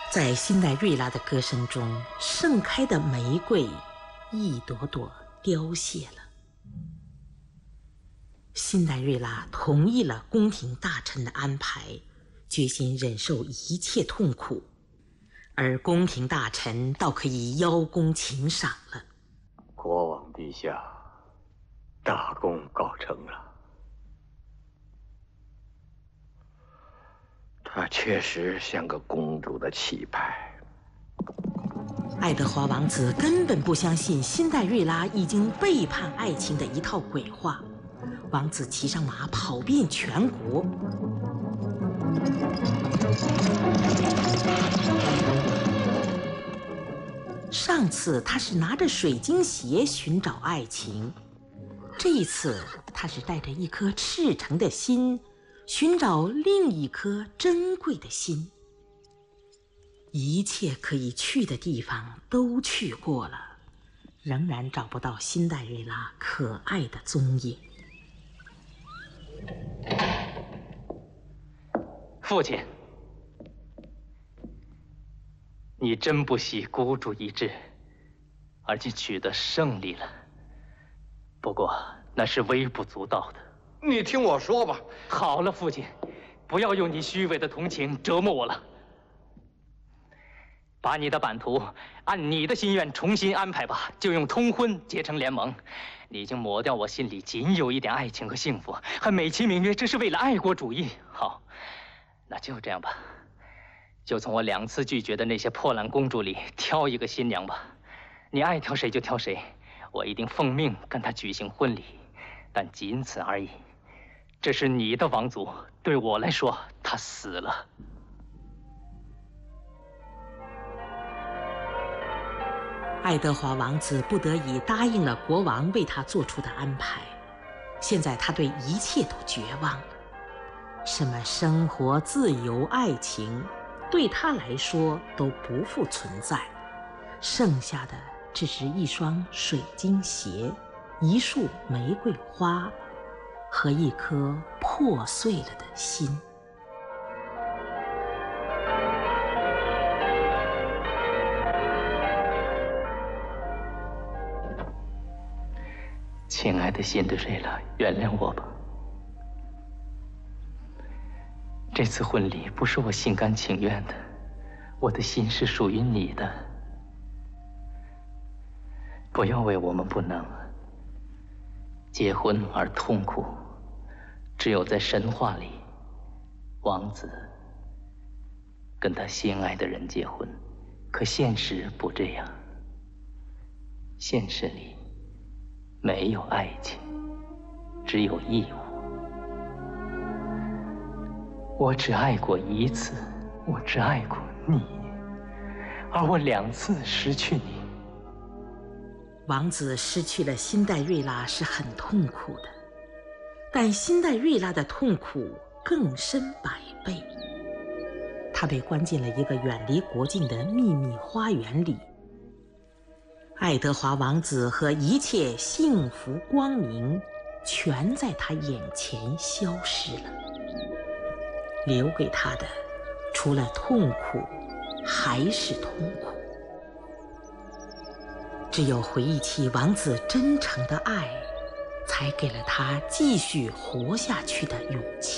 在辛黛瑞拉的歌声中，盛开的玫瑰一朵朵凋谢了。辛黛瑞拉同意了宫廷大臣的安排，决心忍受一切痛苦，而宫廷大臣倒可以邀功请赏了。 国王陛下，大功告成了。她确实像个公主的气派。 爱德华王子根本不相信辛黛瑞拉已经背叛爱情的一套鬼话。王子骑上马跑遍全国。上次他是拿着水晶鞋寻找爱情，这一次他是带着一颗赤诚的心寻找另一颗珍贵的心。一切可以去的地方都去过了，仍然找不到辛黛瑞拉可爱的踪影。 父亲，你真不惜孤注一掷，而且取得胜利了。不过那是微不足道的。 你听我说吧。 好了，父亲，不要用你虚伪的同情折磨我了。把你的版图按你的心愿重新安排吧，就用通婚结成联盟。你已经抹掉我心里仅有一点爱情和幸福，还美其名曰这是为了爱国主义。好，那就这样吧，就从我2次拒绝的那些破烂公主里挑一个新娘吧。你爱挑谁就挑谁，我一定奉命跟她举行婚礼，但仅此而已。这是你的王族，对我来说，他死了。 爱德华王子不得已答应了国王为他做出的安排。现在他对一切都绝望了，什么生活、自由、爱情，对他来说都不复存在，剩下的只是一双水晶鞋、一束玫瑰花和一颗破碎了的心。 亲爱的辛德瑞拉，原谅我吧。这次婚礼不是我心甘情愿的，我的心是属于你的。不要为我们不能结婚而痛苦。只有在神话里，王子跟他心爱的人结婚，可现实不这样。现实里没有爱情，只有义务。我只爱过一次，我只爱过你，而我2次失去你。 王子失去了辛黛瑞拉是很痛苦的，但辛黛瑞拉的痛苦更深100倍。她被关进了一个远离国境的秘密花园里。爱德华王子和一切幸福光明全在他眼前消失了，留给他的除了痛苦还是痛苦。只有回忆起王子真诚的爱，才给了他继续活下去的勇气。